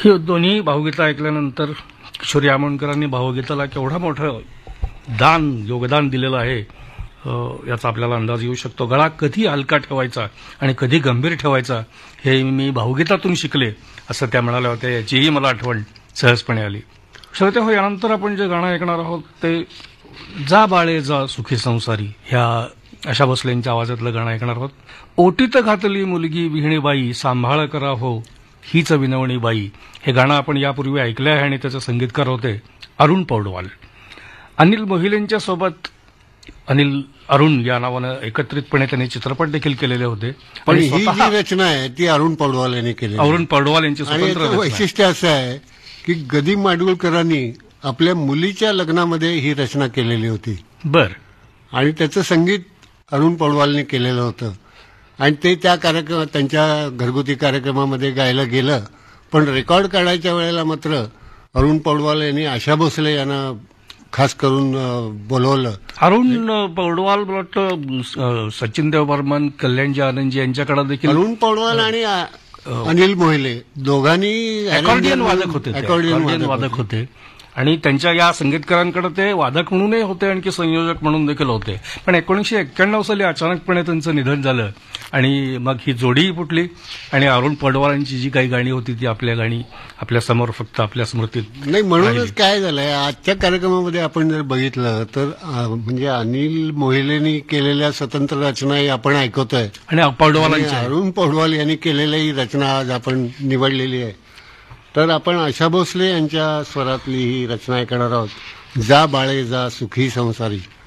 ही दोन्ही भावगीतं ऐकल्यानंतर किशोरी आमोणकरांनी भावगीताला केवढा मोठं योगदान दिलेलं आहे याचा आपल्याला अंदाज येऊ शकतो. गळा कधी हलका ठेवायचा आणि कधी गंभीर ठेवायचा हे मी भावगीतातून शिकले असं त्या म्हणाल्या होत्या. याचीही मला आठवण सहजपणे आली. श्रोते हो, यानंतर आपण जे गाणं ऐकणार आहोत ते जा बाळे जा सुखी संसारी ह्या आशा भोसलेंच्या आवाजातलं गाणं ऐकणार आहोत. ओटीत घातली मुलगी विहिणीबाई सांभाळ करा हो हीच विनवणी बाई. हे गाणं आपण यापूर्वी ऐकलं आहे आणि त्याचे संगीतकार होते अरुण पौडवाल. अनिल मोहिलेंच्या सोबत अरुण या नावानं एकत्रितपणे त्यांनी चित्रपट देखील केलेले होते. पण ही जी रचना आहे ती अरुण पौडवाल यांनी केली. अरुण पौडवाल यांची स्वतंत्र वैशिष्ट्य असं आहे की गदी माडगुळकरांनी आपल्या मुलीच्या लग्नामध्ये ही रचना केलेली होती. बर. आणि त्याचं संगीत अरुण पौडवालने केलेलं होतं आणि ते त्या त्यांच्या घरगुती कार्यक्रमामध्ये गायला गेलं. पण रेकॉर्ड काढायच्या वेळेला मात्र अरुण पौडवाल यांनी आशा भोसले यांना खास करून बोलवलं. अरुण पौडवाल सचिन देव बर्मन, कल्याणजी आनंदजी यांच्याकडे देखील अरुण पौडवाल आणि अनिल मोहिले दोघांनी अकॉर्डियन वादक होते आणि त्यांच्या या संगीतकारांकडे ते वादक म्हणूनही होते आणखी संयोजक म्हणून देखील होते. पण 1991 साली अचानकपणे त्यांचं निधन झालं आणि मग ही जोडीही फुटली आणि अरुण पौडवालांची जी काही गाणी होती ती आपल्या समोर फक्त आपल्या स्मृतीत नाही. म्हणूनच काय झालंय आजच्या कार्यक्रमामध्ये आपण जर बघितलं तर म्हणजे अनिल मोहिलेनी केलेल्या स्वतंत्र रचनाही आपण ऐकतोय आणि अरुण पौडवाल यांनी केलेल्या ही रचना आज आपण निवडलेली आहे. तर आपण आशा भोसले यांच्या स्वरातली ही रचना ऐकणार आहोत. जा बाळे जा सुखी संसारी.